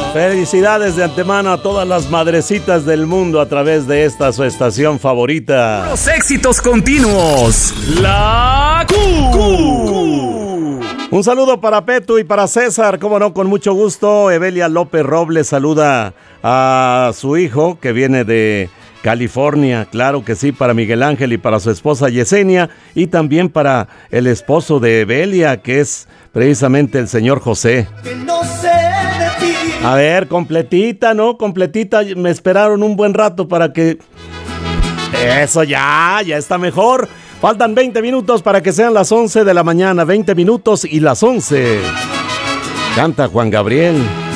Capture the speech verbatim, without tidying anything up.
Felicidades de antemano a todas las madrecitas del mundo a través de esta su estación favorita. Los éxitos continuos. La Q. Un saludo para Petu y para César, cómo no, con mucho gusto. Evelia López Robles saluda a su hijo que viene de California, claro que sí, para Miguel Ángel y para su esposa Yesenia, y también para el esposo de Evelia, que es precisamente el señor José. Que no sé de ti. A ver, completita, ¿no? Completita, me esperaron un buen rato para que... Eso ya, ya está mejor. Faltan veinte minutos para que sean las once de la mañana, veinte minutos y las once. Canta Juan Gabriel.